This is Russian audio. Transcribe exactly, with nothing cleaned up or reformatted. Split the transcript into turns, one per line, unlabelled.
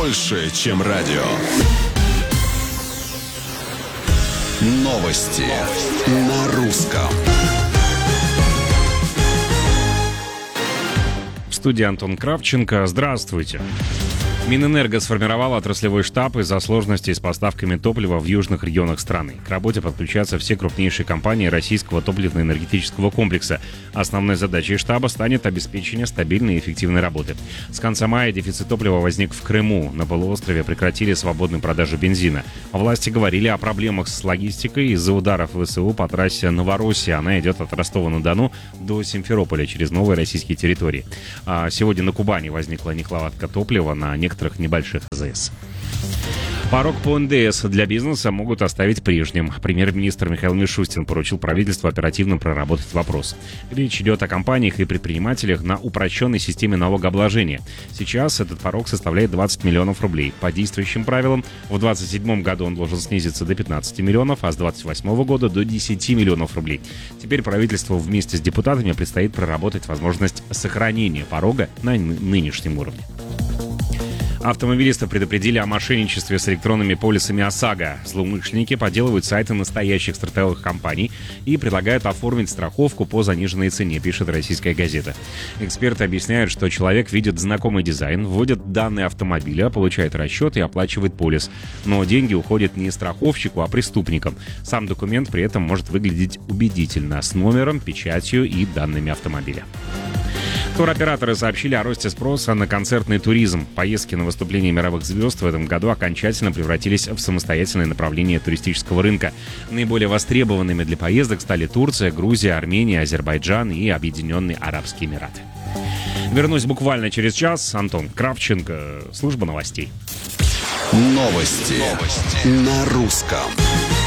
больше, чем радио. Новости на русском.
В студии Антон Кравченко. Здравствуйте. Минэнерго сформировал отраслевой штаб из-за сложностей с поставками топлива в южных регионах страны. К работе подключатся все крупнейшие компании российского топливно-энергетического комплекса. Основной задачей штаба станет обеспечение стабильной и эффективной работы. С конца мая дефицит топлива возник в Крыму. На полуострове прекратили свободную продажу бензина. Власти говорили о проблемах с логистикой из-за ударов ВСУ по трассе Новороссия. Она идет от Ростова-на-Дону до Симферополя через новые российские территории. А сегодня на Кубани возникла нехватка топлива на некоторых небольших АЗС. Порог по эн дэ эс для бизнеса могут оставить прежним. Премьер-министр Михаил Мишустин поручил правительству оперативно проработать вопрос. Речь идет о компаниях и предпринимателях на упрощенной системе налогообложения. Сейчас этот порог составляет двадцать миллионов рублей. По действующим правилам, в двадцать седьмом году он должен снизиться до пятнадцати миллионов, а с двадцать восьмого года до десяти миллионов рублей. Теперь правительству вместе с депутатами предстоит проработать возможность сохранения порога на нынешнем уровне. Автомобилисты предупредили о мошенничестве с электронными полисами ОСАГО. Злоумышленники подделывают сайты настоящих стартовых компаний и предлагают оформить страховку по заниженной цене, пишет «Российская газета». Эксперты объясняют, что человек видит знакомый дизайн, вводит данные автомобиля, получает расчет и оплачивает полис. Но деньги уходят не страховщику, а преступникам. Сам документ при этом может выглядеть убедительно, с номером, печатью и данными автомобиля. Туроператоры сообщили о росте спроса на концертный туризм. Поездки на выступления мировых звезд в этом году окончательно превратились в самостоятельное направление туристического рынка. Наиболее востребованными для поездок стали Турция, Грузия, Армения, Азербайджан и Объединенные Арабские Эмираты. Вернусь буквально через час. Антон Кравченко, служба новостей.
Новости, Новости. На русском.